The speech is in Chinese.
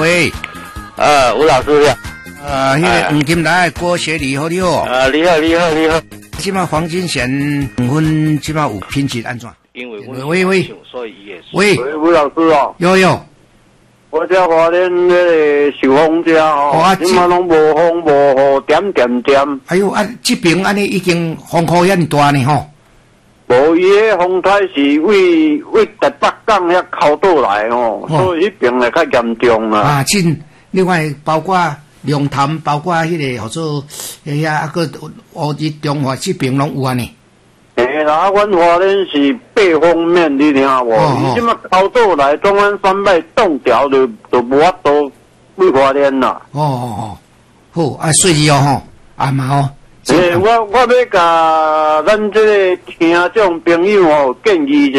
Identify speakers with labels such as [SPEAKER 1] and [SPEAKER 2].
[SPEAKER 1] 喂，
[SPEAKER 2] 吴老师呀。
[SPEAKER 1] 迄个黄金来郭学礼好你好。
[SPEAKER 2] 你好。
[SPEAKER 1] 即马黄金县黄昏即马有品质安怎？
[SPEAKER 2] 因为
[SPEAKER 1] 喂，
[SPEAKER 2] 所以也是。
[SPEAKER 1] 喂，
[SPEAKER 3] 吴老师哦。
[SPEAKER 1] 有。
[SPEAKER 3] 我这花莲那个受风遮吼，即马拢无风无雨，点。
[SPEAKER 1] 哎呦这边安尼已经风雨遐大呢吼。
[SPEAKER 3] 无伊迄风台是为台北港遐靠倒来吼，所以迄边会较严重啦。
[SPEAKER 1] 真，另外包括龙潭，包括迄个叫做遐个日中华这边拢有安尼。
[SPEAKER 3] 啦，阮花莲是北方面，你听无？伊即马靠倒来，中央山脉冻条就无法度去花莲啦。
[SPEAKER 1] 好，顺利吼，嘛吼。
[SPEAKER 3] 我要甲咱这个听众朋友建议者。